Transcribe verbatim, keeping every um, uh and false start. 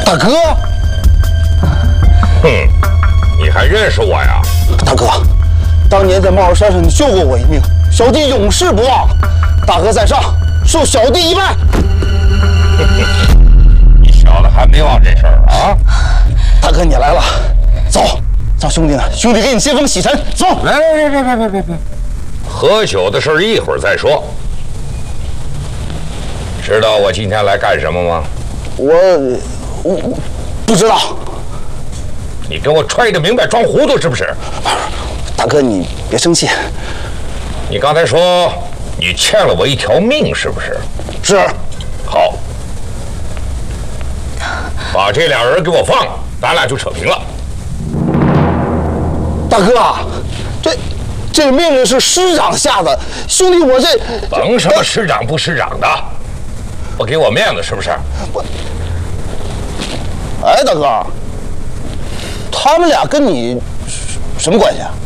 大哥， 哼，你还认识我呀？ 大哥，当年在帽儿山上你救过我一命，小弟永世不忘。大哥在上，受小弟一拜。 你小子还没忘这事儿啊？ 大哥，你来了，走，让兄弟呢，兄弟给你接风洗尘，走。 来来来来来来来，喝酒的事儿一会儿再说。知道我今天来干什么吗？ 我我不知道。 你给我揣着明白装糊涂是不是？ 大哥，你别生气。 你刚才说你欠了我一条命是不是？ 是。 好，把这俩人给我放了，咱俩就扯平了。 大哥，这这命令是师长下的，兄弟我这甭什么师长不师长的，不给我面子是不是？ 我，哎，大哥，他们俩跟你什么关系啊？